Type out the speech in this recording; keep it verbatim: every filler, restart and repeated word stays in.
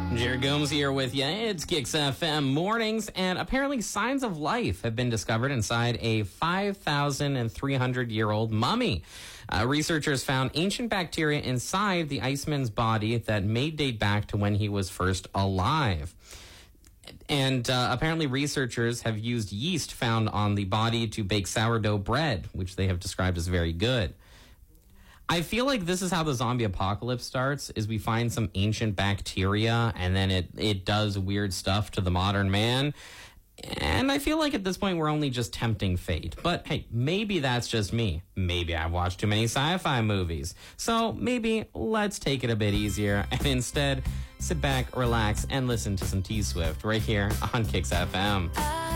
Jared Gomes here with you. It's Kicks F M mornings, and apparently signs of life have been discovered inside a five thousand three hundred year old mummy. Uh, researchers found ancient bacteria inside the Iceman's body that may date back to when he was first alive. And uh, apparently researchers have used yeast found on the body to bake sourdough bread, which they have described as very good. I feel like this is how the zombie apocalypse starts, is we find some ancient bacteria and then it, it does weird stuff to the modern man. And I feel like at this point we're only just tempting fate. But hey, maybe that's just me. Maybe I've watched too many sci-fi movies. So maybe let's take it a bit easier and instead sit back, relax, and listen to some T-Swift right here on Kicks F M.